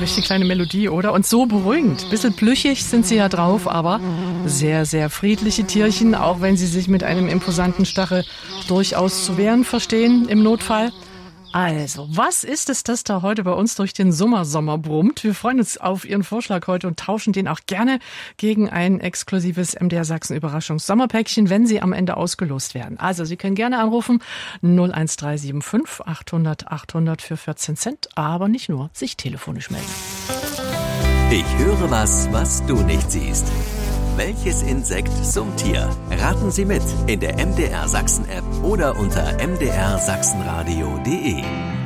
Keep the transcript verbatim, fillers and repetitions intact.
richtig kleine Melodie, oder? Und so beruhigend. Bisschen plüchig sind sie ja drauf, aber sehr, sehr friedliche Tierchen, auch wenn sie sich mit einem imposanten Stachel durchaus zu wehren verstehen im Notfall. Also, was ist es, das da heute bei uns durch den Sommersommer brummt? Wir freuen uns auf Ihren Vorschlag heute und tauschen den auch gerne gegen ein exklusives M D R Sachsen Überraschungs-Sommerpäckchen, wenn Sie am Ende ausgelost werden. Also, Sie können gerne anrufen null eins drei sieben fünf achthundert achthundert für vierzehn Cent, aber nicht nur, sich telefonisch melden. Ich höre was, was du nicht siehst. Welches Insekt summt hier? Raten Sie mit in der M D R Sachsen App oder unter m d r sachsenradio punkt d e.